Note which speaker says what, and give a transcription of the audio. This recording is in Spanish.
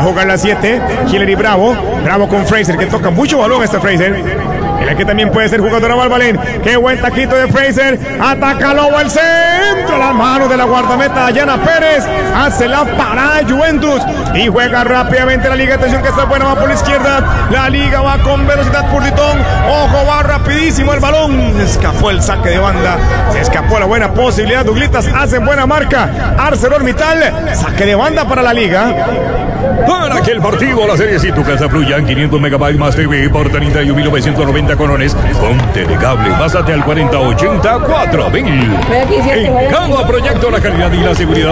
Speaker 1: jugar la 7. Hillary Bravo. Bravo con Fraser, que toca mucho balón Fraser. El que también puede ser jugadora Valvalén. Qué buen taquito de Fraser. Ataca Lobo al centro. Las manos de la guardameta Dayana Pérez. Hace la parada Juventus. Y juega rápidamente la liga. Atención que está buena. Va por la izquierda. La liga va con velocidad por Titón. Ojo, va rapidísimo el balón. Se escapó el saque de banda. Se escapó la buena posibilidad. Duglitas hacen buena marca. ArcelorMittal. Saque de banda para la liga.
Speaker 2: Para que el partido, la serie, si tu casa fluya en 500 megabytes más TV por 31.990 colones, con Telecable, pásate al 4080 4000. En cada proyecto la calidad y la seguridad